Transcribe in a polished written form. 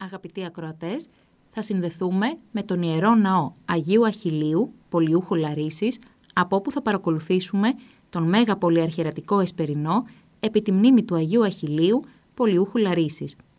Αγαπητοί ακροατές, θα συνδεθούμε με τον Ιερό Ναό Αγίου Αχιλλείου, Πολιούχου Λαρίσης, από όπου θα παρακολουθήσουμε τον Μέγα Πολυαρχιερατικό Εσπερινό επί τη μνήμη του Αγίου Αχιλλείου, Πολιούχου Λαρίσης.